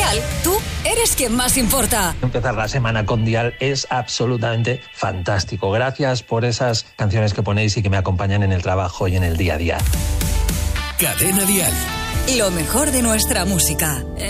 Dial, tú eres quien más importa. Empezar la semana con Dial es absolutamente fantástico. Gracias por esas canciones que ponéis y que me acompañan en el trabajo y en el día a día. Cadena Dial. Lo mejor de nuestra música.